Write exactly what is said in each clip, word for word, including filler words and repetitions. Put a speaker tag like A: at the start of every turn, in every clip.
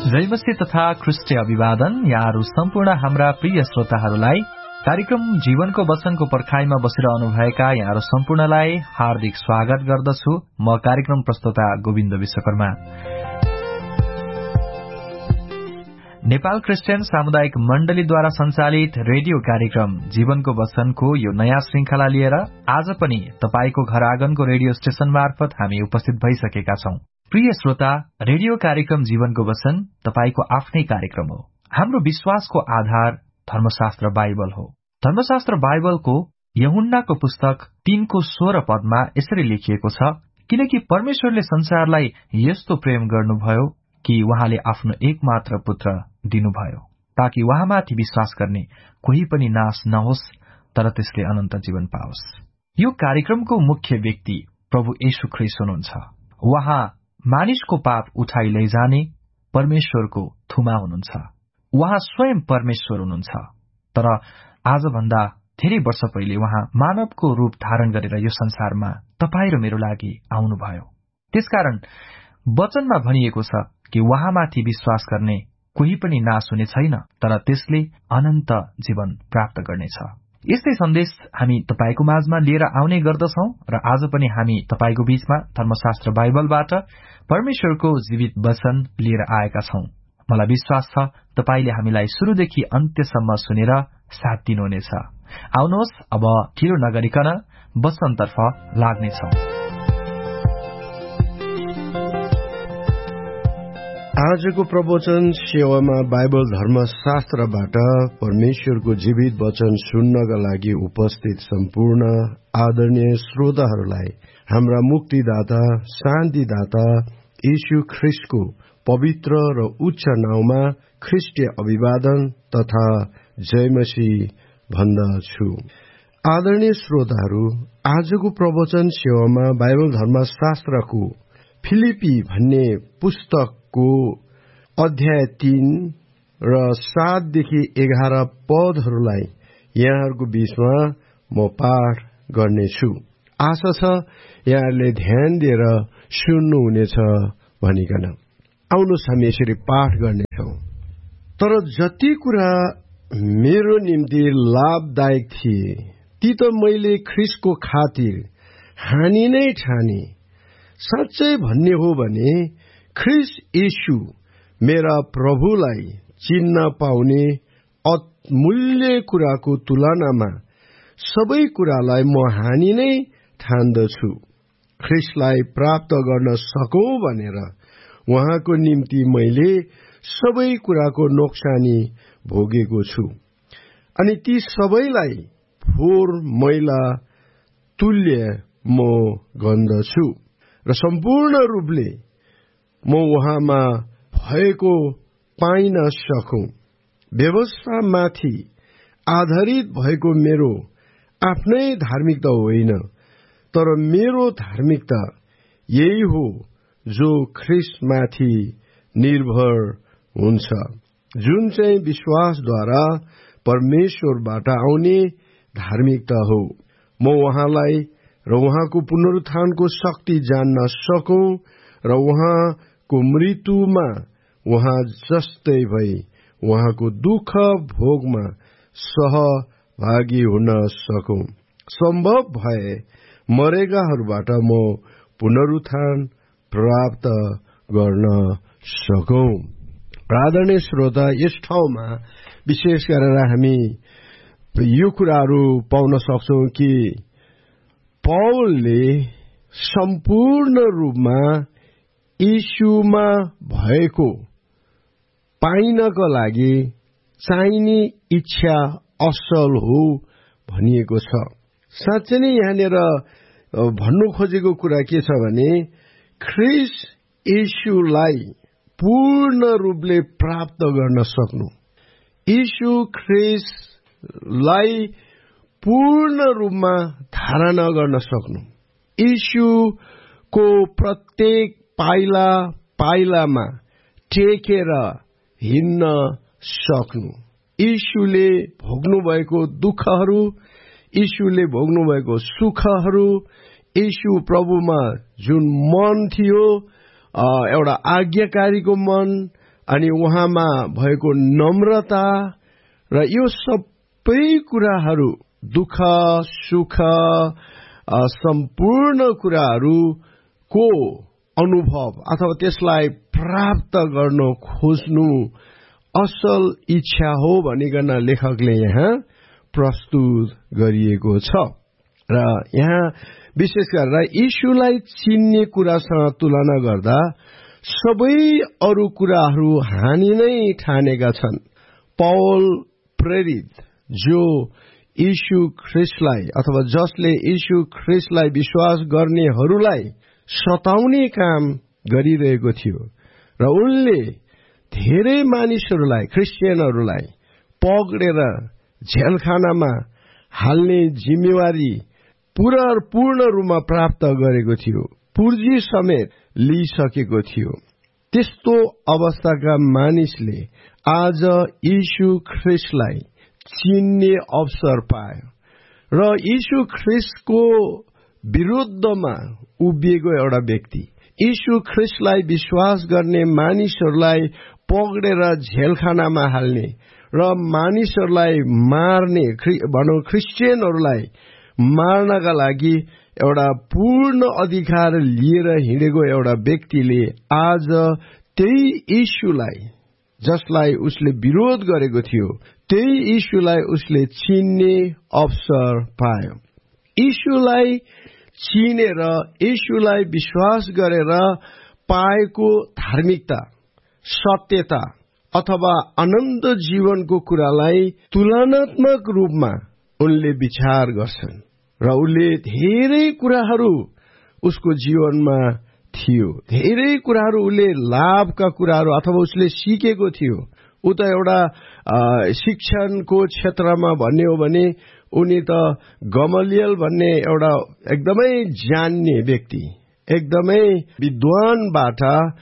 A: जयमसी तथा ख्रिस्टीय अभिवादन। यहाँहरू सम्पूर्ण हाम्रा प्रिय श्रोताहरूलाई कार्यक्रम जीवनको वचनको पर्खाइमा बसिरहनुभएका यहाँहरू सम्पूर्णलाई हार्दिक स्वागत गर्दछु। म कार्यक्रम प्रस्तोता गोविन्द विश्वकर्मा। नेपाल क्रिस्चियन सामुदायिक मण्डलीद्वारा सञ्चालित रेडियो कार्यक्रम जीवनको वचनको यो नयाँ श्रृंखला लिएर आज पनि तपाईको घर आँगनको रेडियो स्टेशन मार्फत हामी उपस्थित भइसकेका छौं। प्रिय श्रोता, रेडियो कार्यक्रम जीवनको वचन तपाईको आफ्नै कार्यक्रम हो। हाम्रो विश्वासको आधार धर्मशास्त्र बाइबल हो। धर्मशास्त्र बाइबलको यूहन्नाको पुस्तक तीनको सोह्र पदमा यसरी लेखिएको छ, किनकि परमेश्वरले संसारलाई यस्तो प्रेम गर्नुभयो कि उहाँले आफ्नो एकमात्र पुत्र दिनुभयो, ताकि उहाँमाथि विश्वास गर्ने कोही पनि नाश नहोस्, तर त्यसले अनन्त जीवन पाओस्। यो कार्यक्रमको मुख्य व्यक्ति प्रभु येशू ख्रीष्ट हुनुहुन्छ। उहाँ मानिसको पाप उठाइ लैजाने परमेश्वरको थुमा हुनुहुन्छ। उहाँ स्वयं परमेश्वर हुनुहुन्छ, तर आजभन्दा धेरै वर्ष पहिले उहाँ मानवको रूप धारण गरेर यो संसारमा तपाईँ र मेरो लागि आउनुभयो। त्यसकारण वचनमा भनिएको छ कि उहाँमाथि विश्वास गर्ने कोही पनि नाश हुने छैन, तर त्यसले अनन्त जीवन प्राप्त गर्नेछ। यस्तै सन्देश हामी तपाईको माझमा लिएर आउने गर्दछौं र आज पनि हामी तपाईको बीचमा धर्मशास्त्र बाइबलबाट परमेश्वरको जीवित वचन लिएर आएका छौं। मलाई विश्वास छ तपाईले हामीलाई शुरूदेखि अन्त्यसम्म सुनेर साथ दिनुहुनेछ। आउनुहोस्, अब ढिलो नगरिकन वचनतर्फ लाग्नेछौं।
B: आजको प्रवचन सेवामा बाइबल धर्मशास्त्रबाट परमेश्वरको जीवित वचन सुन्नका लागि उपस्थित सम्पूर्ण आदरणीय श्रोताहरूलाई हाम्रा मुक्तिदाता शान्तिदाता येशू ख्रीष्टको पवित्र र उच्च नाउँमा ख्रीष्टीय अभिवादन तथा जयमसी भन्दछु। आदरणीय श्रोताहरू, आजको प्रवचन सेवामा बाइबल धर्मशास्त्रको फिलिपी भन्ने पुस्तकको अध्याय तीन र सातदेखि एघार पदहरूलाई यहाँहरूको बीचमा म पाठ गर्नेछु। आशा छ यहाँहरूले ध्यान दिएर सुन्नुहुनेछ भनिकन। आउनुहोस्, हामी यसरी पाठ गर्नेछौँ। तर जति कुरा मेरो निम्ति लाभदायक थिए ती त मैले ख्रीष्टको खातिर हानि नै ठाने। साँच्चै भन्ने हो भने ख्रीष्ट येशू मेरा प्रभुलाई चिन्न पाउने अमूल्य कुराको तुलनामा सबै कुरालाई म हानि नै ठान्दछु, ख्रीष्टलाई प्राप्त गर्न सकौं भनेर। उहाँको निम्ति मैले सबै कुराको नोक्सानी भोगेको छु, अनि ती सबैलाई फोहोर मैला तुल्य म गन्दछु र सम्पूर्ण रूपले म उहाँमा भएको पाइन सकौं। व्यवस्थामाथि आधारित भएको मेरो आफ्नै धार्मिकता होइन, तर मेरो धार्मिकता यही हो जो ख्रीष्टमाथि निर्भर हुन्छ, जुन चाहिँ विश्वासद्वारा परमेश्वरबाट आउने धार्मिकता हो। म उहाँलाई र उहाँको पुनरुत्थानको शक्ति जान्न सकौं र उहाँको मृत्युमा उहाँ जस्तै भई उहाँको दुःख भोगमा सहभागी हुन सकौं। सम्भव भए मरेकाहरूबाट म पुनरुत्थान प्राप्त गर्न सकौं। आदरणीय श्रोता, यस ठाउँमा विशेष गरेर हामी यो कुराहरू पाउन सक्छौं कि पौलले सम्पूर्ण रूपमा येशूमा भएको पाइनको लागि चाहिने इच्छा असल हो भनिएको छ। साँच्चै नै यहाँनिर भन्नु खोजेको कुरा के छ भने ख्रीष्ट येशूलाई पूर्ण रूपले प्राप्त गर्न सक्नु, येशू ख्रीष्टलाई पूर्ण रूपमा धारणा गर्न सक्नु, येशूको प्रत्येक पाइला पाइलामा टेकेर हिँड्न सक्नु, येशूले भोग्नु भएको दुःखहरू, येशूले भोग्नु भएको सुखहरू, येशू प्रभुमा जुन मन थियो, एउटा आज्ञाकारीको मन, अनि उहाँमा भएको नम्रता र यो सबै कुराहरू दुःख सुख सम्पूर्ण कुराहरूको अनुभव अथवा त्यसलाई प्राप्त गर्न खोज्नु असल इच्छा हो भनिकन लेखकले यहाँ प्रस्तुत गरिएको छ। र यहाँ विशेष गरेर यीशुलाई चिन्ने कुरासँग तुलना गर्दा सबै अरू कुराहरू हानि नै ठानेका छन्। पौल प्रेरित जो यीशु ख्रीष्टलाई अथवा जसले यीशु ख्रीष्टलाई विश्वास गर्नेहरूलाई सताउने काम गरिरहेको थियो र उनले धेरै मानिसहरूलाई क्रिस्चियनहरूलाई पक्रेर झेलखानामा हाल्ने जिम्मेवारी पूरा पूर्ण रूपमा प्राप्त गरेको थियो, पुर्जी समेत लिइसकेको थियो। त्यस्तो अवस्थाका मानिसले आज यीशु ख्रीष्टलाई चिन्ने अवसर पायो र यीशु ख्रीष्टको विरुद्धमा उभिएको एउटा व्यक्ति, यीशु ख्रीष्टलाई विश्वास गर्ने मानिसहरूलाई पक्रेर झेलखानामा हाल्ने र मानिसहरूलाई मार्ने भनौँ क्रिस्चियनहरूलाई मार्नका लागि एउटा पूर्ण अधिकार लिएर हिँडेको एउटा व्यक्तिले आज त्यही यीशुलाई जसलाई उसले विरोध गरेको थियो त्यही यीशुलाई उसले चिन्ने अवसर पायो। यीशुलाई चिनेर यीशुलाई विश्वास गरेर पाएको धार्मिकता, सत्यता अथवा अनन्त जीवनको कुरालाई तुलनात्मक रूपमा उनले विचार गर्छन् र उनले धेरै कुराहरू उसको जीवनमा थियो, धेरै कुराहरू उसले लाभका कुराहरू अथवा उसले सिकेको थियो। ऊ त एउटा शिक्षणको क्षेत्रमा भन्ने हो भने उनी त गमलियल भन्ने एउटा एकदमै जान्ने व्यक्ति, एकदमै विद्वानबाट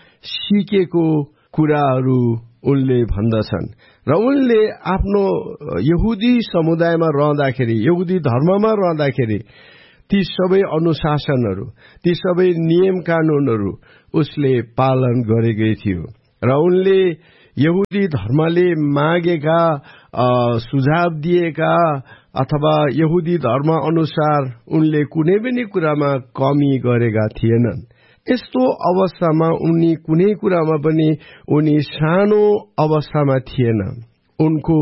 B: सिकेको कुराहरू उनले भन्दछन् र उनले आफ्नो यहुदी समुदायमा रहँदाखेरि, यहुदी धर्ममा रहँदाखेरि ती सबै अनुशासनहरू, ती सबै नियम कानूनहरू उसले पालन गरेकै थियो र उनले यहुदी धर्मले मागेका सुझाव दिएका अथवा यहुदी धर्म अनुसार उनले कुनै पनि कुरामा कमी गरेका थिएनन्। यस्तो अवस्थामा उनी कुनै कुरामा पनि उनी सानो अवस्थामा थिएन। उनको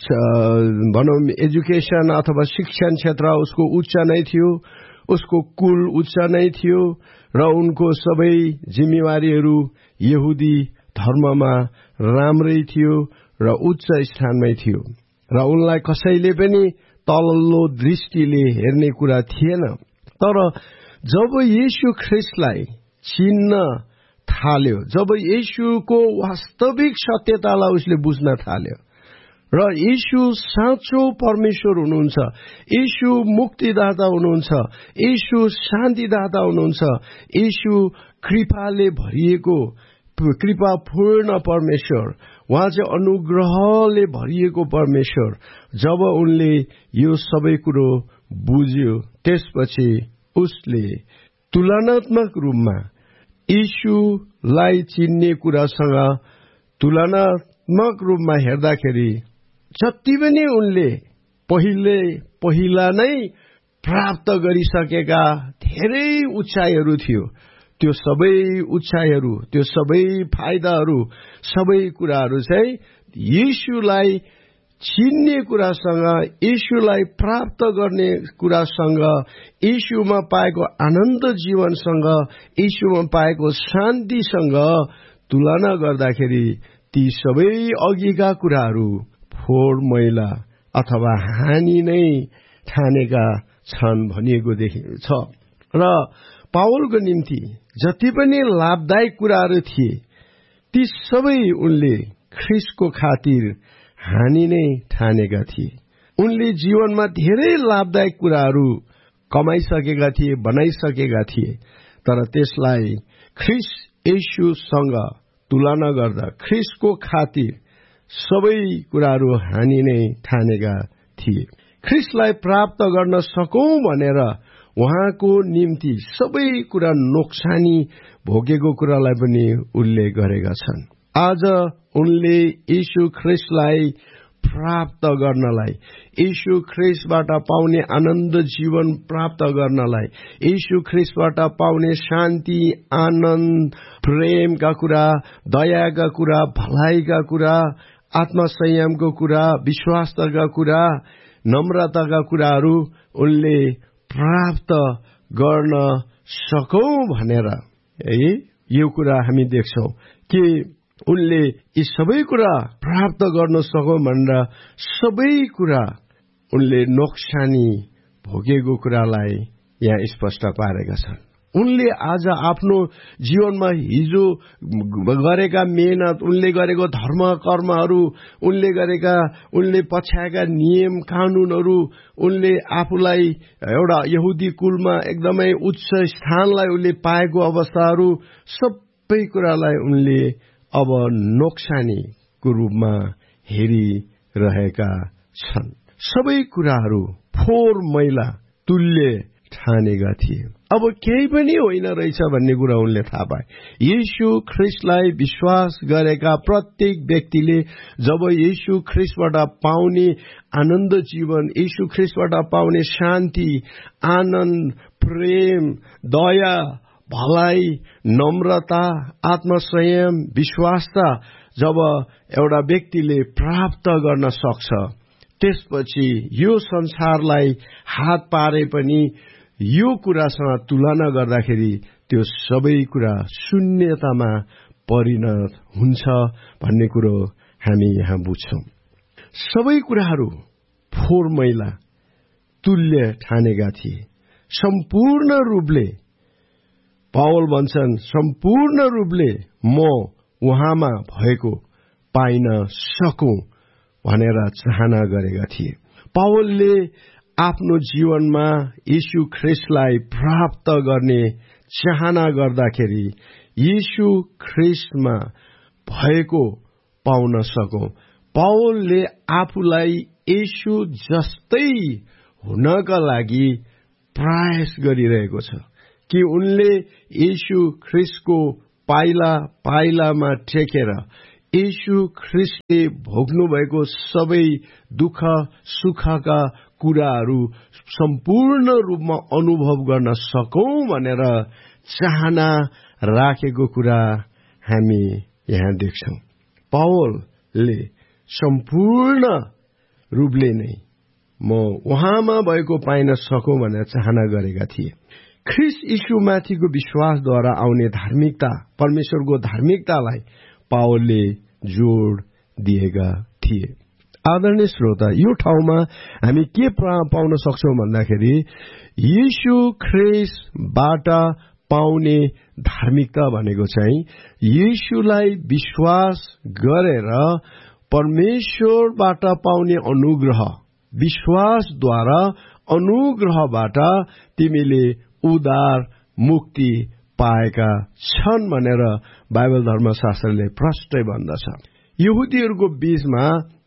B: भनौँ एजुकेसन अथवा शिक्षण क्षेत्र उसको उच्च नै थियो, उसको कुल उच्च नै थियो र उनको सबै जिम्मेवारीहरू यहुदी धर्ममा राम्रै थियो र उच्च स्थानमै थियो र उनलाई कसैले पनि तल्लो दृष्टिले हेर्ने कुरा थिएन। तर जब यीशु ख्रीष्टलाई चिन्न थाल्यो, जब यीशुको वास्तविक सत्यतालाई उसले बुझ्न थाल्यो र यीशु साँचो परमेश्वर हुनुहुन्छ, यीशु मुक्तिदाता हुनुहुन्छ, यीशु शान्तिदाता हुनुहुन्छ, यीशु कृपाले भरिएको कृपापूर्ण परमेश्वर, उहाँ चाहिँ अनुग्रहले भरिएको परमेश्वर, जब उनले यो सबै कुरो बुझ्यो त्यसपछि उसले तुलनात्मक रूपमा यीशुलाई चिन्ने कुरासँग तुलनात्मक रूपमा हेर्दाखेरि जति पनि उनले पहिले पहिला नै प्राप्त गरिसकेका धेरै उचाइहरू थियो, त्यो सबै उचाइहरू, त्यो सबै फाइदाहरू, सबै कुराहरू चाहिँ यीशुलाई चिन्ने कुरासँग, यीशुलाई प्राप्त गर्ने कुरासँग, यीशुमा पाएको आनन्द जीवनसँग, यीशुमा पाएको शान्तिसँग तुलना गर्दाखेरि ती सबै अघिका कुराहरू फोहोर मैला अथवा हानि नै ठानेका छन् भनिएको देखिन्छ। र पावलको निम्ति जति पनि लाभदायक कुराहरू थिए ती सबै उनले ख्रीष्टको खातिर हानि नै ठानेका थिए। उनले जीवनमा धेरै लाभदायक कुराहरू कमाइसकेका थिए, बनाइसकेका थिए, तर त्यसलाई ख्रीष्ट येशूसँग तुलना गर्दा ख्रीष्टको खातिर सबै कुराहरू हानि नै ठानेका थिए। ख्रीष्टलाई प्राप्त गर्न सकौं भनेर उहाँको निम्ति सबै कुरा नोक्सानी भोगेको कुरालाई पनि उल्लेख गरेका छन्। आज उनले यीशु ख्रीष्टलाई प्राप्त गर्नलाई, यीशु ख्रीष्टबाट पाउने आनन्द जीवन प्राप्त गर्नलाई, यीशु ख्रीष्टबाट पाउने शान्ति, आनन्द, प्रेमका कुरा, दयाका कुरा, भलाइका कुरा, आत्मसंयमको कुरा, विश्वासका कुरा, नम्रताका कुराहरू उनले प्राप्त गर्न सकौं भनेर है यो कुरा हामी देख्छौं कि उनले यी सबै कुरा प्राप्त गर्न सकौं भनेर सबै कुरा उनले नोक्सानी भोगेको कुरालाई यहाँ स्पष्ट पारेका छन्। उनले आज आफ्नो जीवनमा हिजो गरेका मेहनत, उनले गरेको धर्म कर्महरू, उनले गरेका उनले पछ्याएका नियम कानूनहरू, उनले आफूलाई एउटा यहुदी कुलमा एकदमै उच्च स्थानलाई उनले पाएको अवस्थाहरू, सबै कुरालाई उनले अब नोक्सानीको रूपमा हेरिरहेका छन्। सबै कुराहरू फोहोर मैला तुल्य ठानेका थिए। अब केही पनि होइन रहेछ भन्ने कुरा उनले थाहा पाए। यीशु ख्रीष्टलाई विश्वास गरेका प्रत्येक व्यक्तिले जब यीशु ख्रीष्टबाट पाउने आनन्द जीवन, यीशु ख्रीष्टबाट पाउने शान्ति, आनन्द, प्रेम, दया, भलाइ, नम्रता, आत्मसंयम, विश्वासता जब एउटा व्यक्तिले प्राप्त गर्न सक्छ, त्यसपछि यो संसारलाई हात पारे पनि यो कुरासँग तुलना गर्दाखेरि त्यो सबै कुरा शून्यतामा परिणत हुन्छ भन्ने कुरो हामी यहाँ बुझ्छौं। सबै कुराहरू फोहोर मैला तुल्य ठानेका थिए। सम्पूर्ण रूपले पावल भन्छन्, सम्पूर्ण रूपले म उहाँमा भएको पाइन सकौं भनेर चाहना गरेका थिए। पावलले आफ्नो जीवनमा यीशु ख्रीष्टलाई प्राप्त गर्ने चाहना गर्दाखेरि यीशु ख्रीष्टमा भएको पाउन सकौं। पावलले आफूलाई यीशु जस्तै हुनका लागि प्रयास गरिरहेको छ कि उनले यीशु ख्रीष्टको पाइला पाइलामा टेकेर यीशु ख्रीष्टले भोग्नु भएको सबै दुःख सुखका कुराहरू सम्पूर्ण रूपमा अनुभव गर्न सकौं भनेर चाहना राखेको कुरा हामी यहाँ देख्छौं। पावलले सम्पूर्ण रूपले नै म उहाँमा भएको पाइन सकौं भनेर चाहना गरेका थिए। ख्रीष्ट यीशुमाथिको विश्वासद्वारा आउने धार्मिकता, परमेश्वरको धार्मिकतालाई पावलले जोड दिएका थिए। आदरणीय श्रोता, यो ठाउँमा हामी के पाउन सक्छौं भन्दाखेरि यीशु ख्रीष्टबाट पाउने धार्मिकता भनेको चाहिँ यीशुलाई विश्वास गरेर परमेश्वरबाट पाउने अनुग्रह, विश्वासद्वारा अनुग्रहबाट तिमीले उद्धार मुक्ति पाएका छन् भनेर बाइबल धर्मशास्त्रले प्रष्टै भन्दछ। यहुदीहरूको बीचमा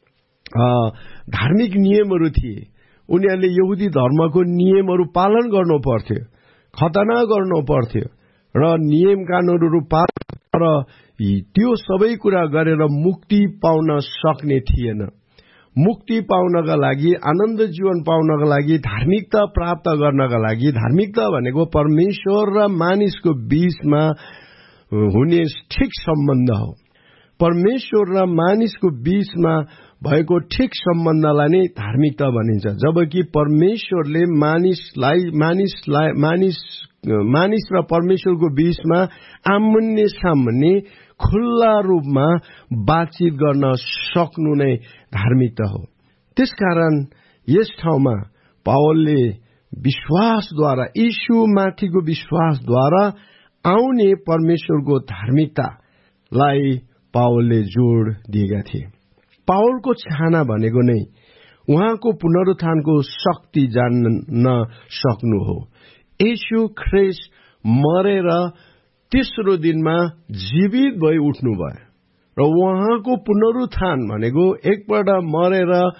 B: धार्मिक नियमहरू थिए। उनीहरूले यहुदी धर्मको नियमहरू पालन गर्नु पर्थ्यो, खतना गर्नु पर्थ्यो र नियम कानूनहरू पालन, र त्यो सबै कुरा गरेर मुक्ति पाउन सक्ने थिएन। मुक्ति पाउनका लागि, आनन्द जीवन पाउनका लागि, धार्मिकता प्राप्त गर्नका लागि, धार्मिकता भनेको परमेश्वर र मानिसको बीचमा हुने ठिक सम्बन्ध हो। परमेश्वर र मानिसको बीचमा भएको ठिक सम्बन्धलाई नै धार्मिकता भनिन्छ। जबकि परमेश्वरले मानिसलाई मानिसलाई मानिस मानिस र परमेश्वरको बीचमा आमन्य सामन्य खुल्ला रूपमा बातचित गर्न सक्नु नै धार्मिकता हो। त्यसकारण यस ठाउँमा पावलले विश्वासद्वारा, यीशुमाथिको विश्वासद्वारा आउने परमेश्वरको धार्मिकतालाई पावलले जोड दिएका थिए। पावलको चाहना भनेको नै उहाँको पुनरुत्थानको शक्ति जान्न सक्नु हो। यीशु ख्रीष्ट मरेर तेस्रो दिनमा जीवित भई उठ्नु भयो र उहाँको पुनरुत्थान भनेको एकपल्ट मरेर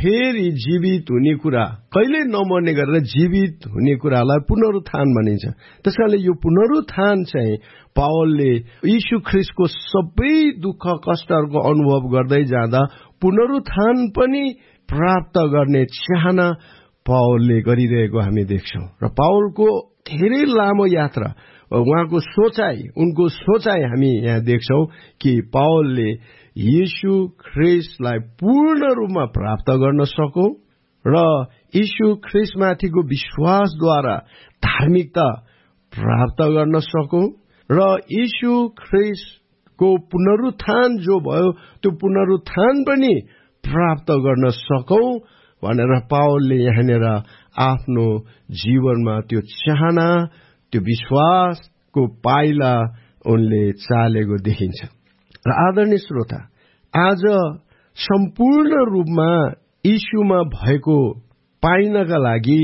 B: फेरि जीवित हुने कुरा, कहिले नमर्ने गरेर जीवित हुने कुरालाई पुनरुत्थान भनिन्छ। त्यसकारणले यो पुनरुत्थान चाहिँ पावलले यीशु ख्रीष्टको सबै दुःख कष्टहरूको अनुभव गर्दै जाँदा पुनरुत्थान पनि प्राप्त गर्ने चाहना पावलले गरिरहेको हामी देख्छौं। र पावलको धेरै लामो यात्रा, उहाँको सोचाइ, उनको सोचाइ हामी यहाँ देख्छौं कि पावलले यीशु ख्रीष्टलाई पूर्ण रूपमा प्राप्त गर्न सकौं र यीशु ख्रीष्टमाथिको विश्वासद्वारा धार्मिकता प्राप्त गर्न सकौं र यीशु ख्रीष्टको पुनरुत्थान जो भयो त्यो पुनरुत्थान पनि प्राप्त गर्न सकौं भनेर पावलले यहाँनिर आफ्नो जीवनमा त्यो चाहना, त्यो विश्वासको पाइला उनले चालेको देखिन्छ। र आदरणीय श्रोता, आज सम्पूर्ण रूपमा यीशुमा भएको पाइनका लागि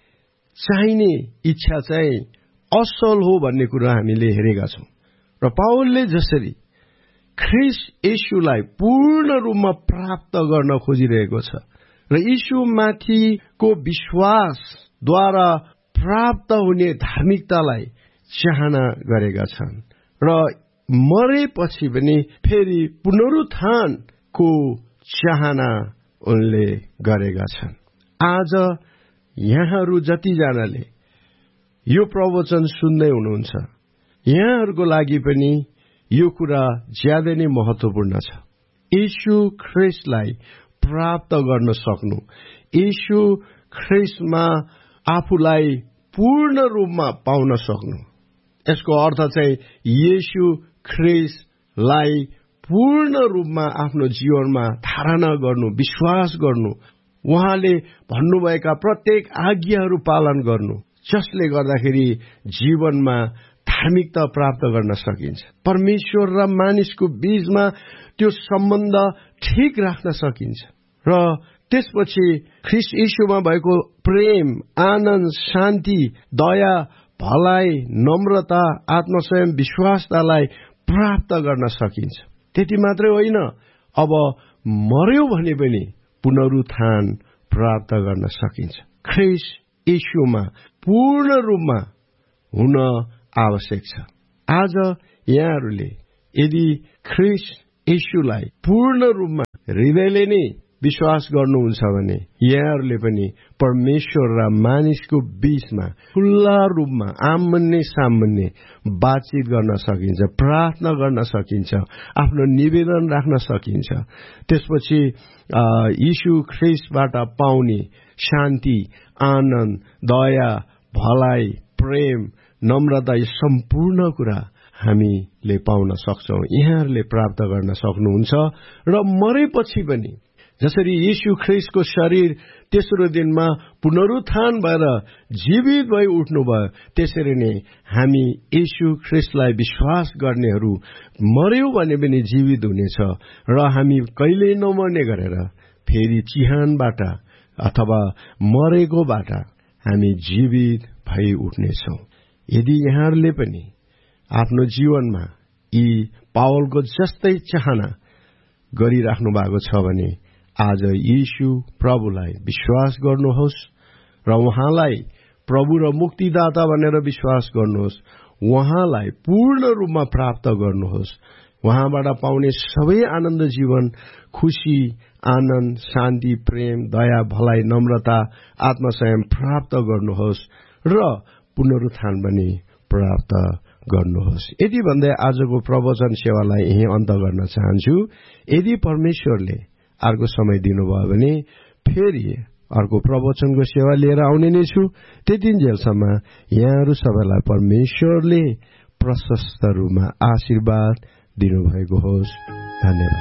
B: चाहिने इच्छा चाहिँ असल हो भन्ने कुरा हामीले हेरेका छौं। र पावलले जसरी ख्रीष्ट यीशुलाई पूर्ण रूपमा प्राप्त गर्न खोजिरहेको छ र यीशुमाथिको विश्वासद्वारा प्राप्त हुने धार्मिकतालाई चाहना गरेका छन् र मरेपछि पनि फेरि पुनरुत्थानको चाहना उनले गरेका छन्। आज यहाँहरू जतिजनाले यो प्रवचन सुन्दै हुनुहुन्छ, यहाँहरूको लागि पनि यो कुरा ज्यादै नै महत्वपूर्ण छ। यीशु ख्रीष्टलाई प्राप्त गर्न सक्नु, यीशु ख्रीष्टमा आफूलाई पूर्ण रूपमा पाउन सक्नु। यसको अर्थ चाहिँ यीशु ख्रीष्टलाई पूर्ण रूपमा आफ्नो जीवनमा धारणा गर्नु, विश्वास गर्नु, उहाँले भन्नुभएका प्रत्येक आज्ञाहरू पालन गर्नु, जसले गर्दाखेरि जीवनमा धार्मिकता प्राप्त गर्न सकिन्छ। परमेश्वर र मानिसको बीचमा त्यो सम्बन्ध ठीक राख्न सकिन्छ र त्यसपछि ख्रीष्ट यीशुमा भएको प्रेम, आनन्द, शान्ति, दया, भलाइ, नम्रता, आत्मसंयम, विश्वासतालाई प्राप्त गर्न सकिन्छ। त्यति मात्रै होइन, अब मर्यो भने पनि पुनरुत्थान प्राप्त गर्न सकिन्छ। ख्रीष्ट यीशुमा पूर्ण रूपमा हुन आवश्यक छ। आज यहाँहरूले यदि ख्रीष्ट यीशुलाई पूर्ण रूपमा हृदयले नै विश्वास गर्नुहुन्छ भने यहाँहरूले पनि परमेश्वर र मानिसको बीचमा खुल्ला रूपमा आमन्ने सामन्ने बातचित गर्न सकिन्छ, प्रार्थना गर्न सकिन्छ, आफ्नो निवेदन राख्न सकिन्छ। त्यसपछि यीशु ख्रीष्टबाट पाउने शान्ति, आनन्द, दया, भलाइ, प्रेम, नम्रता, यी सम्पूर्ण कुरा हामीले पाउन सक्छौं। यहाँहरूले प्राप्त गर्न सक्नुहुन्छ र मरेपछि पनि जसरी यीशु ख्रीष्टको शरीर तेस्रो दिनमा पुनरुत्थान भएर जीवित भई उठ्नुभयो, त्यसरी नै हामी यीशु ख्रीष्टलाई विश्वास गर्नेहरू मर्यौं भने पनि जीवित हुनेछ र हामी कहिल्यै नमर्ने गरेर फेरि चिहानबाट अथवा मरेकोबाट हामी जीवित भई उठ्नेछौं। यदि यहाँहरूले पनि आफ्नो जीवनमा यी पावलको जस्तै चाहना गरिराख्नु भएको छ भने आज यीशु प्रभुलाई विश्वास गर्नुहोस् र उहाँलाई प्रभु र मुक्तिदाता भनेर विश्वास गर्नुहोस्। उहाँलाई पूर्ण रूपमा प्राप्त गर्नुहोस्। उहाँबाट पाउने सबै आनन्द जीवन, खुशी, आनन्द, शान्ति, प्रेम, दया, भलाइ, नम्रता, आत्मसंयम प्राप्त गर्नुहोस् र पुनरुत्थान पनि प्राप्त गर्नुहोस्। यदि भन्दै आजको प्रवचन सेवालाई यही अन्त गर्न चाहन्छु। यदि परमेश्वरले अर्को समय दिनुभयो भने फेरि अर्को प्रवचनको सेवा लिएर आउने नै छु। त्यतिन्जेलसम्म यहाँहरू सबैलाई परमेश्वरले प्रशस्त रूपमा आशीर्वाद दिनुभएको होस्। धन्यवाद।